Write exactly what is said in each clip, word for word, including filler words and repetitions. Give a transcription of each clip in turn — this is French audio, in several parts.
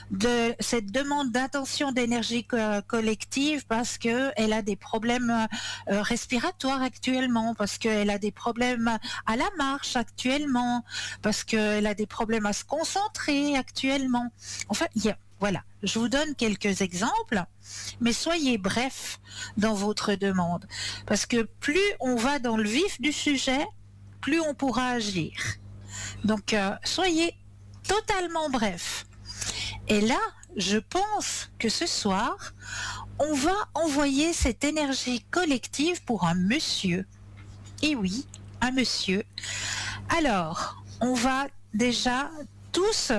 de cette demande d'intention d'énergie co- collective parce que elle a des problèmes euh, respiratoires actuellement, parce qu'elle a des problèmes à la marche actuellement, parce qu'elle a des problèmes à se concentrer actuellement. Enfin, il y a, voilà, je vous donne quelques exemples, mais soyez bref dans votre demande, parce que plus on va dans le vif du sujet, plus on pourra agir. Donc, euh, soyez totalement bref. Et là, je pense que ce soir, on va envoyer cette énergie collective pour un monsieur. Et oui, un monsieur. Alors, on va déjà tous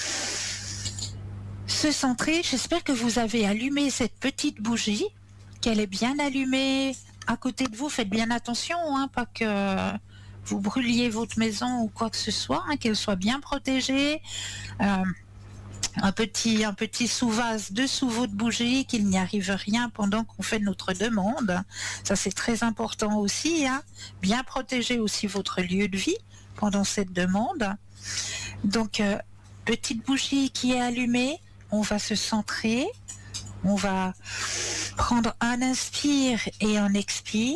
se centrer. J'espère que vous avez allumé cette petite bougie, qu'elle est bien allumée à côté de vous. Faites bien attention, hein, pas que vous brûliez votre maison ou quoi que ce soit, hein, qu'elle soit bien protégée. Euh, un petit, un petit sous-vase dessous votre bougie, qu'il n'y arrive rien pendant qu'on fait notre demande. Ça, c'est très important aussi, hein. Bien protéger aussi votre lieu de vie pendant cette demande. Donc, euh, petite bougie qui est allumée, on va se centrer, on va prendre un inspire et un expire.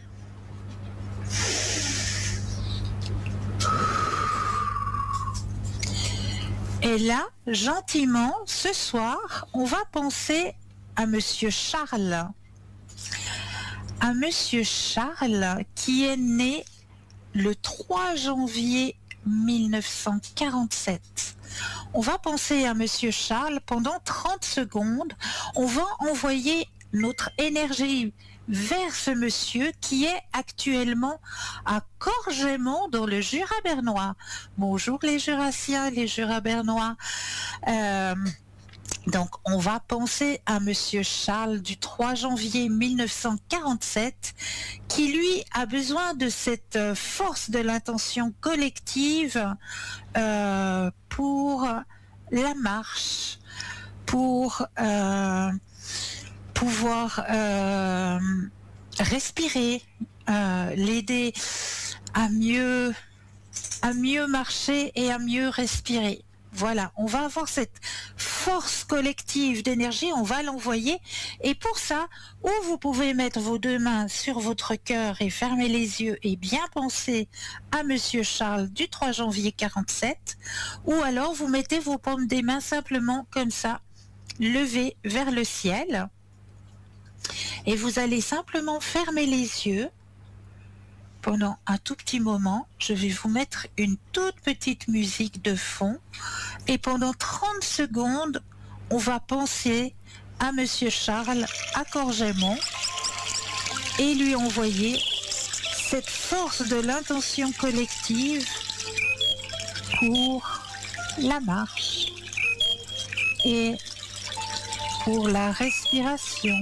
Et là, gentiment, ce soir, on va penser à Monsieur Charles. À Monsieur Charles qui est né le trois janvier mille neuf cent quarante-sept. On va penser à Monsieur Charles pendant trente secondes. On va envoyer notre énergie vers ce monsieur qui est actuellement à Corgémont dans le Jura bernois. Bonjour les Jurassiens, les Jura bernois. Euh, donc on va penser à Monsieur Charles du trois janvier mille neuf cent quarante-sept qui lui a besoin de cette force de l'intention collective euh, pour la marche, pour euh, pouvoir euh, respirer, euh, l'aider à mieux, à mieux marcher et à mieux respirer. Voilà, on va avoir cette force collective d'énergie, on va l'envoyer. Et pour ça, ou vous pouvez mettre vos deux mains sur votre cœur et fermer les yeux et bien penser à Monsieur Charles du trois janvier quarante-sept, ou alors vous mettez vos paumes des mains simplement comme ça, levées vers le ciel. Et vous allez simplement fermer les yeux pendant un tout petit moment. Je vais vous mettre une toute petite musique de fond. Et pendant trente secondes, on va penser à Monsieur Charles à Corgémont et lui envoyer cette force de l'intention collective pour la marche et pour la respiration,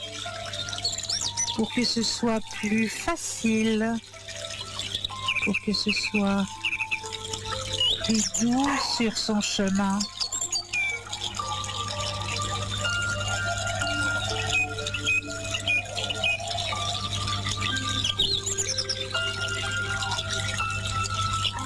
pour que ce soit plus facile, pour que ce soit plus doux sur son chemin.